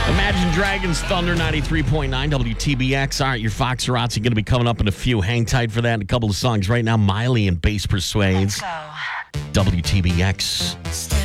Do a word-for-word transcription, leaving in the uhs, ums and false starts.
Imagine Dragons, Thunder ninety-three point nine W T B X. All right, your Foxerots are going to be coming up in a few. Hang tight for that and a couple of songs. Right now, Miley and Bass Persuades. Let's go. W T B X.